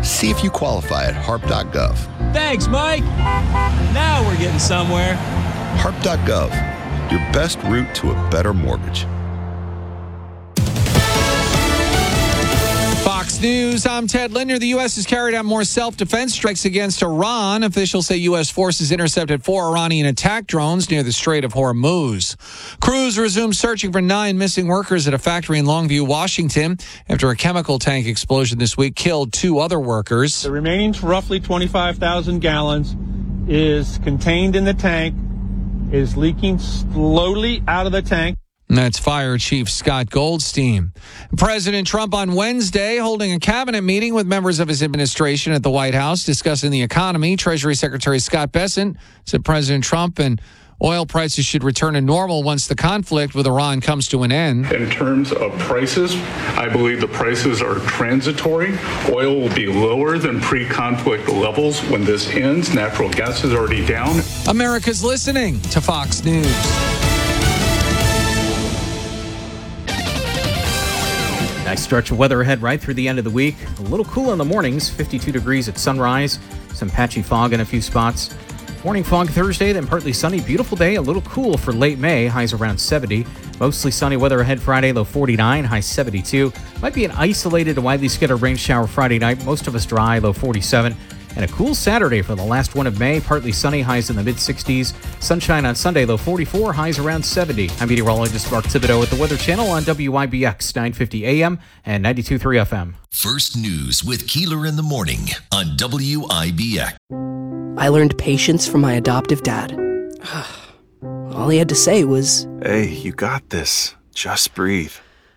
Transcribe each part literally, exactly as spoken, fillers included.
See if you qualify at harp dot gov. Thanks, Mike. Now we're getting somewhere. harp dot gov, your best route to a better mortgage. Fox News, I'm Ted Linder. The U S has carried out more self-defense strikes against Iran. Officials say U S forces intercepted four Iranian attack drones near the Strait of Hormuz. Crews resumed searching for nine missing workers at a factory in Longview, Washington, after a chemical tank explosion this week killed two other workers. The remaining roughly twenty-five thousand gallons is contained in the tank, is leaking slowly out of the tank. That's Fire Chief Scott Goldstein. President Trump on Wednesday holding a cabinet meeting with members of his administration at the White House discussing the economy. Treasury Secretary Scott Bessent said President Trump and oil prices should return to normal once the conflict with Iran comes to an end. In terms of prices, I believe the prices are transitory. Oil will be lower than pre-conflict levels when this ends. Natural gas is already down. America's listening to Fox News. Nice stretch of weather ahead right through the end of the week. A little cool in the mornings, fifty-two degrees at sunrise. Some patchy fog in a few spots. Morning fog Thursday, then partly sunny. Beautiful day, a little cool for late May. Highs around seventy. Mostly sunny weather ahead Friday, low forty-nine, high seventy-two. Might be an isolated and widely scattered rain shower Friday night. Most of us dry, low forty-seven. And a cool Saturday for the last one of May. Partly sunny, highs in the mid-sixties. Sunshine on Sunday, low forty-four, highs around seventy. I'm meteorologist Mark Thibodeau at the Weather Channel on W I B X, nine fifty A M and ninety-two point three F M. First News with Keeler in the Morning on W I B X. I learned patience from my adoptive dad. All he had to say was, "Hey, you got this. Just breathe."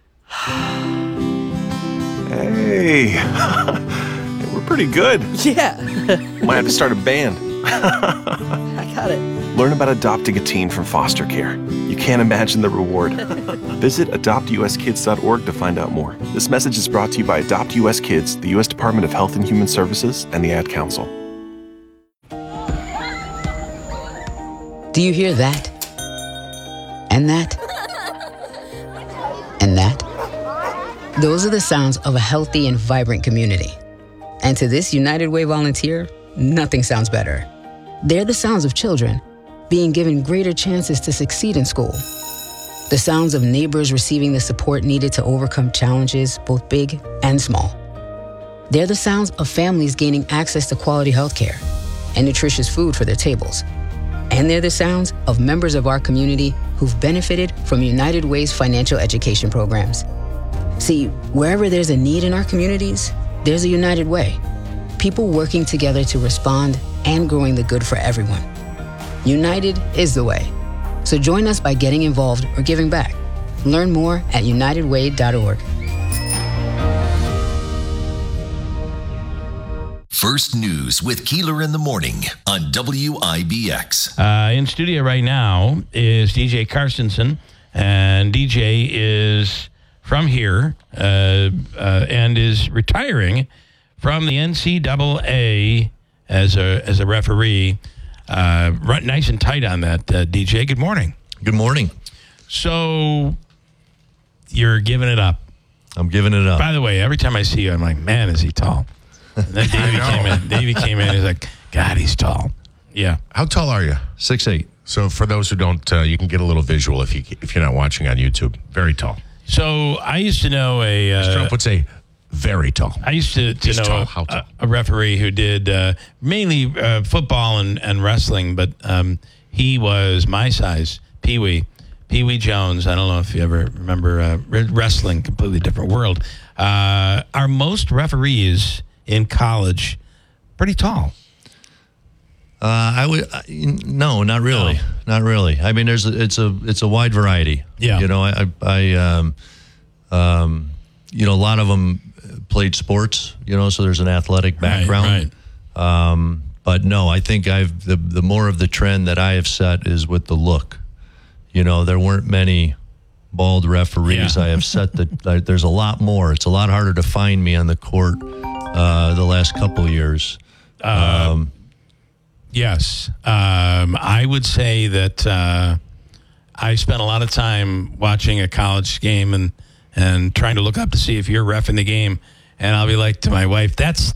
Hey, we're pretty good. Yeah. Might have to start a band. I got it. Learn about adopting a teen from foster care. You can't imagine the reward. Visit adopt u s kids dot org to find out more. This message is brought to you by Adopt U S Kids, the U S Department of Health and Human Services, and the Ad Council. Do you hear that? And that? And that? Those are the sounds of a healthy and vibrant community. And to this United Way volunteer, nothing sounds better. They're the sounds of children being given greater chances to succeed in school. The sounds of neighbors receiving the support needed to overcome challenges, both big and small. They're the sounds of families gaining access to quality healthcare and nutritious food for their tables. And they're the sounds of members of our community who've benefited from United Way's financial education programs. See, wherever there's a need in our communities, there's a United Way. People working together to respond and growing the good for everyone. United is the way. So join us by getting involved or giving back. Learn more at united way dot org. First News with Keeler in the Morning on W I B X. Uh, in studio right now is D J Carstensen, and D J is from here uh, uh, and is retiring from the N C double A as a as a referee. Uh, run nice and tight on that, uh, D J. Good morning. Good morning. So you're giving it up. I'm giving it up. By the way, every time I see you, I'm like, man, is he tall? And then Davey came in. Davey came in. He's like, God, he's tall. Yeah. How tall are you? six eight. So for those who don't, uh, you can get a little visual if you if you're not watching on YouTube. Very tall. So I used to know a. Uh, Trump would say, very tall. I used to, to know tall. A, How tall? a referee who did uh, mainly uh, football and, and wrestling, but um, he was my size, Pee Wee. Pee Wee Jones. I don't know if you ever remember uh, wrestling, completely different world. Uh, are most referees in college pretty tall? Uh, I would uh, no, not really, no. not really. I mean, there's a, it's a it's a wide variety. Yeah, you know, I I um, um, you know, a lot of them played sports. You know, so there's an athletic background. Right, right. Um, but no, I think I've the the more of the trend that I have set is with the look. You know, there weren't many bald referees. Yeah. I have set the. There's a lot more. It's a lot harder to find me on the court uh, the last couple of years. Uh, um, yes, um, I would say that uh, I spent a lot of time watching a college game and and trying to look up to see if you're reffing the game, and I'll be like to my wife, "That's